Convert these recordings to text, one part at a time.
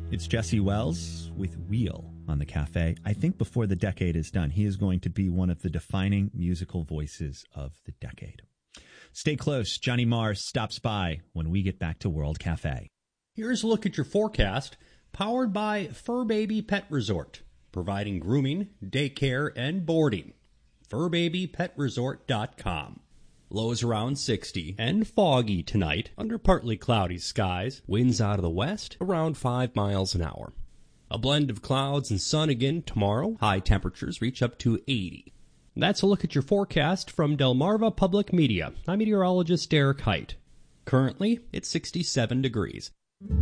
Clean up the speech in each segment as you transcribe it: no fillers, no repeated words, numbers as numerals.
It's Jesse Wells with Wheel on the Cafe. I think before the decade is done, he is going to be one of the defining musical voices of the decade. Stay close. Johnny Marr stops by when we get back to World Cafe. Here's a look at your forecast, powered by Fur Baby Pet Resort, providing grooming, daycare, and boarding. FurBabyPetResort.com. Lows around 60 and foggy tonight under partly cloudy skies. Winds out of the west around 5 miles an hour. A blend of clouds and sun again tomorrow. High temperatures reach up to 80. That's a look at your forecast from Delmarva Public Media. I'm meteorologist Derek Height. Currently, it's 67 degrees.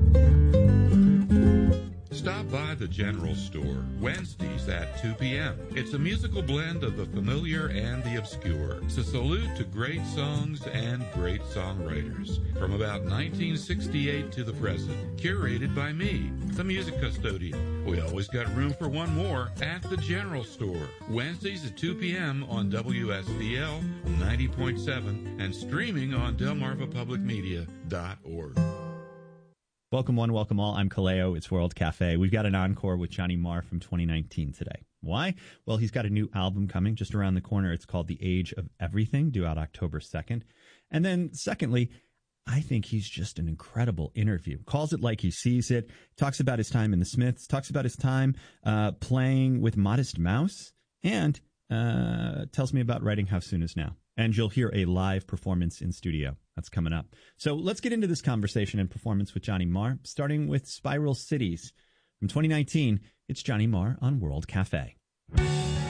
Stop by the General Store, Wednesdays at 2 p.m. It's a musical blend of the familiar and the obscure. It's a salute to great songs and great songwriters. From about 1968 to the present, curated by me, the music custodian. We always got room for one more at the General Store, Wednesdays at 2 p.m. on WSVL 90.7 and streaming on DelmarvaPublicMedia.org. Welcome one, welcome all. I'm Kaleo. It's World Cafe. We've got an encore with Johnny Marr from 2019 today. Why? Well, he's got a new album coming just around the corner. It's called The Age of Everything, due out October 2nd. And then secondly, I think he's just an incredible interview. Calls it like he sees it, talks about his time in the Smiths, talks about his time playing with Modest Mouse, and tells me about writing How Soon Is Now. And you'll hear a live performance in studio. That's coming up. So let's get into this conversation and performance with Johnny Marr, starting with Spiral Cities. From 2019, it's Johnny Marr on World Cafe.